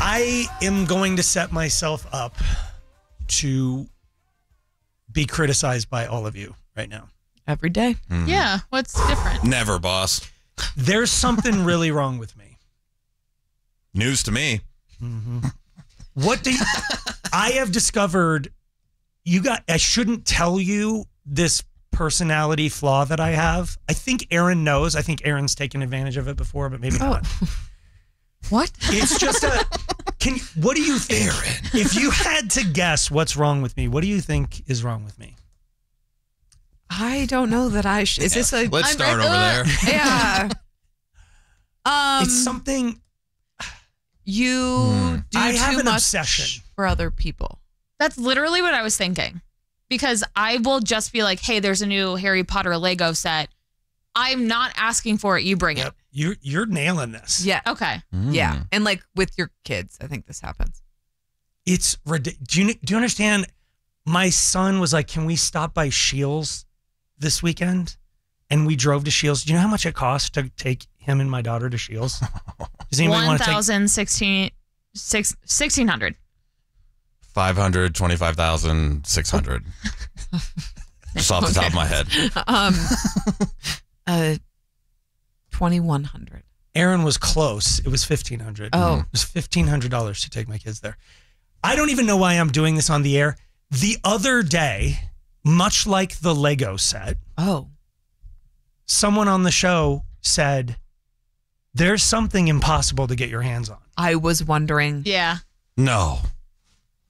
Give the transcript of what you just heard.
I am going to set myself up to be criticized by all of you right now. Every day. Yeah. What's different? Never, boss. There's something really wrong with me. News to me. What do you, I have discovered I shouldn't tell you this personality flaw that I have. I think Aaron knows. I think Aaron's taken advantage of it before, but maybe not. What? It's just what do you think? Aaron. If you had to guess what's wrong with me, what do you think is wrong with me? I don't know that I should. Is this a... Let's start over there. Yeah. It's something... You do I have too an much obsession for other people. That's literally what I was thinking. Because I will just be like, hey, there's a new Harry Potter Lego set. I'm not asking for it. You bring it. You're nailing this. Yeah. Okay. Yeah. And like with your kids, I think this happens. It's ridiculous. Do you understand? My son was like, can we stop by Shields this weekend? And we drove to Shields. Do you know how much it costs to take him and my daughter to Shields? Does anybody want to take? $1,600. 525,600. Just off the top of my head. 2,100. Aaron was close. It was $1,500. Oh. It was $1,500 to take my kids there. I don't even know why I'm doing this on the air. The other day, much like the Lego set, someone on the show said, there's something impossible to get your hands on. I was wondering. Yeah. No.